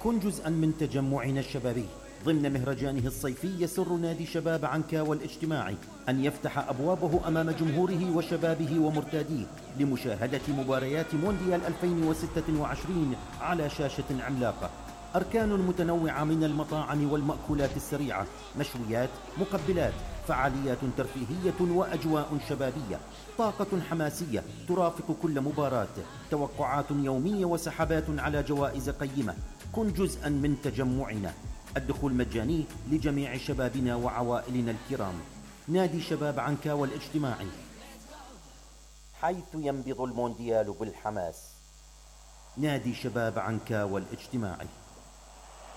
كن جزءا من تجمعنا الشبابي. ضمن مهرجانه الصيفي يسر نادي شباب عنكاوى الاجتماعي أن يفتح أبوابه أمام جمهوره وشبابه ومرتاديه لمشاهدة مباريات مونديال 2026 على شاشة عملاقة. أركان متنوعة من المطاعم والمأكولات السريعة، مشويات، مقبلات، فعاليات ترفيهية وأجواء شبابية، طاقة حماسية ترافق كل مباراة، توقعات يومية وسحبات على جوائز قيمة. كن جزءا من تجمعنا. الدخول مجاني لجميع شبابنا وعوائلنا الكرام. نادي شباب عنكاوى الاجتماعي، حيث ينبض المونديال بالحماس. نادي شباب عنكاوى الاجتماعي.